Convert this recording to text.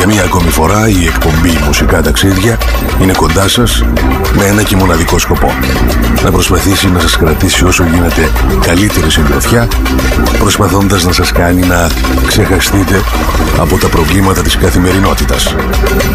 Για μία ακόμη φορά η εκπομπή Μουσικά Ταξίδια είναι κοντά σας με ένα και μοναδικό σκοπό: να προσπαθήσει να σας κρατήσει όσο γίνεται καλύτερη συντροφιά, προσπαθώντας να σας κάνει να ξεχαστείτε από τα προβλήματα της καθημερινότητας.